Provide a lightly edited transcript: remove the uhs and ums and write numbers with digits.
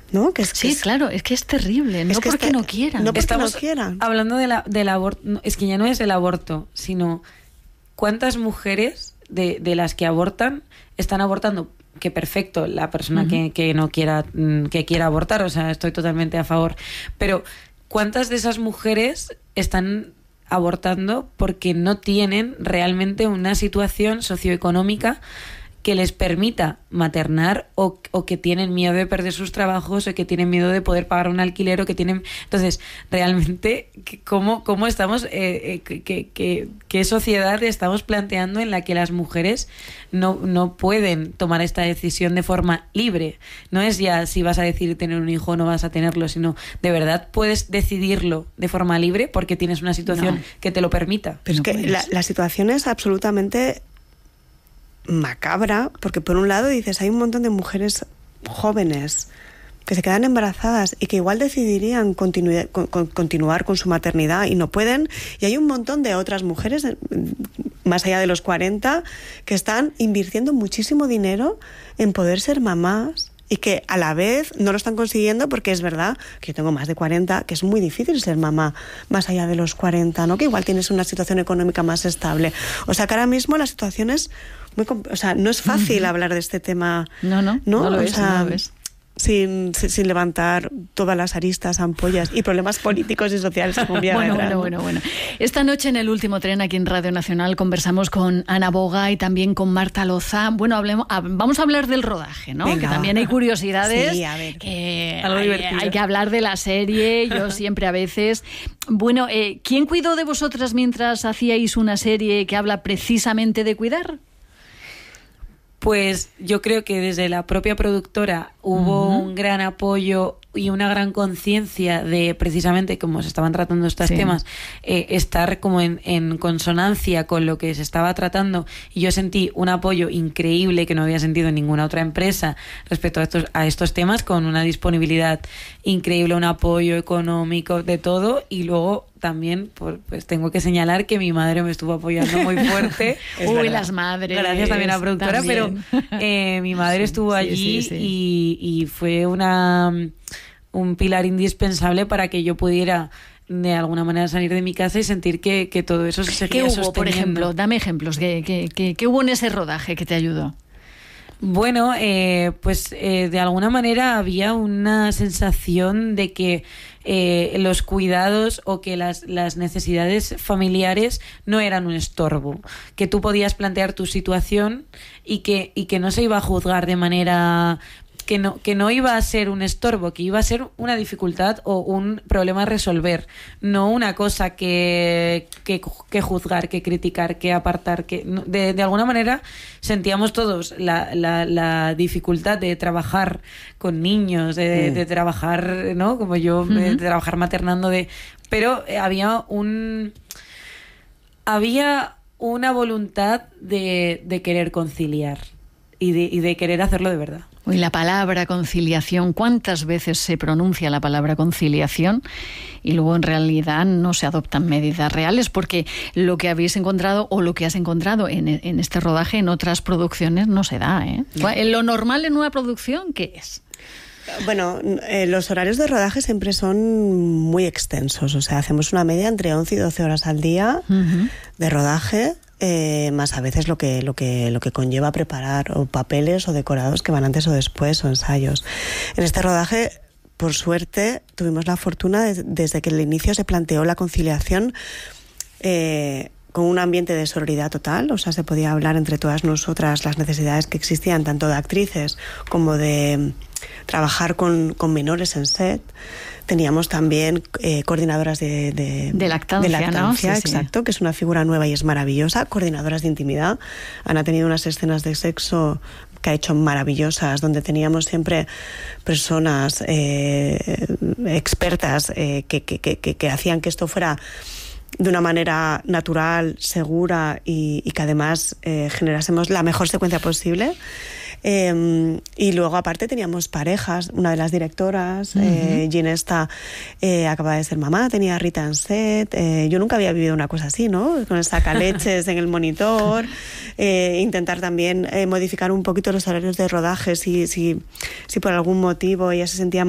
¿no? Sí, claro, es que es terrible, no porque no quieran. No porque Estamos no quieran. hablando del aborto, es que ya no es el aborto, sino cuántas mujeres de las que abortan están abortando, que perfecto, la persona que no quiera, que quiera abortar, o sea, estoy totalmente a favor, pero ¿cuántas de esas mujeres están abortando porque no tienen realmente una situación socioeconómica que les permita maternar o que tienen miedo de perder sus trabajos o que tienen miedo de poder pagar un alquiler o que tienen... Entonces, realmente, ¿cómo estamos... ¿Qué sociedad estamos planteando en la que las mujeres no pueden tomar esta decisión de forma libre? No es ya si vas a decidir tener un hijo o no vas a tenerlo, sino de verdad puedes decidirlo de forma libre porque tienes una situación que te lo permita. Pero es que la situación es absolutamente macabra, porque por un lado dices, hay un montón de mujeres jóvenes que se quedan embarazadas y que igual decidirían continuar con su maternidad y no pueden, y hay un montón de otras mujeres más allá de los 40 que están invirtiendo muchísimo dinero en poder ser mamás y que a la vez no lo están consiguiendo, porque es verdad que yo tengo más de 40, que es muy difícil ser mamá más allá de los 40, ¿no? Que igual tienes una situación económica más estable. O sea, que ahora mismo la situación es muy... O sea, no es fácil hablar de este tema. No lo es, no lo es. Sin levantar todas las aristas, ampollas y problemas políticos y sociales que Bueno. Esta noche en El Último Tren, aquí en Radio Nacional, conversamos con Ana Boga y también con Marta Loza. Bueno, vamos a hablar del rodaje, ¿no? Venga, que también hay curiosidades. Sí, a ver. Que algo divertido. hay que hablar de la serie, yo siempre a veces. Bueno, ¿quién cuidó de vosotras mientras hacíais una serie que habla precisamente de cuidar? Pues yo creo que desde la propia productora hubo un gran apoyo y una gran conciencia de precisamente cómo se estaban tratando estos temas, estar como en consonancia con lo que se estaba tratando, y yo sentí un apoyo increíble que no había sentido en ninguna otra empresa respecto a estos temas, con una disponibilidad increíble, un apoyo económico, de todo. Y luego también pues tengo que señalar que mi madre me estuvo apoyando muy fuerte. Uy, las madres. Gracias también a la productora, también. Pero mi madre estuvo allí y fue un pilar indispensable para que yo pudiera de alguna manera salir de mi casa y sentir que todo eso se seguía sosteniendo. ¿Qué hubo, por ejemplo? Dame ejemplos. ¿Qué hubo en ese rodaje que te ayudó? Bueno, pues de alguna manera había una sensación de que los cuidados o que las necesidades familiares no eran un estorbo, que tú podías plantear tu situación y que no se iba a juzgar de manera... Que no iba a ser un estorbo, que iba a ser una dificultad o un problema a resolver, no una cosa que juzgar, que criticar, que apartar. Que de alguna manera sentíamos todos la dificultad de trabajar con niños, de trabajar, ¿no? Como yo, de trabajar maternando, pero había una voluntad de querer conciliar y de querer hacerlo de verdad. Y la palabra conciliación, ¿cuántas veces se pronuncia la palabra conciliación y luego en realidad no se adoptan medidas reales? Porque lo que habéis encontrado o lo que has encontrado en este rodaje, en otras producciones, no se da, ¿eh? Lo normal en una producción, ¿qué es? Bueno, los horarios de rodaje siempre son muy extensos. O sea, hacemos una media entre 11 y 12 horas al día de rodaje. Más a veces lo que conlleva preparar o papeles o decorados que van antes o después, o ensayos. En este rodaje, por suerte, tuvimos la fortuna desde que el inicio se planteó la conciliación con un ambiente de sororidad total. O sea, se podía hablar entre todas nosotras las necesidades que existían, tanto de actrices como de trabajar con menores en set. Teníamos también coordinadoras de lactancia, ¿no? Sí, exacto, que es una figura nueva y es maravillosa. Coordinadoras de intimidad. Han tenido unas escenas de sexo que ha hecho maravillosas, donde teníamos siempre personas expertas que hacían que esto fuera de una manera natural, segura y que además generásemos la mejor secuencia posible. Y luego aparte teníamos parejas, una de las directoras, Ginesta, acaba de ser mamá, tenía a Rita en set. Yo nunca había vivido una cosa así, ¿no? Con el sacaleches en el monitor, intentar también modificar un poquito los horarios de rodaje si por algún motivo ella se sentía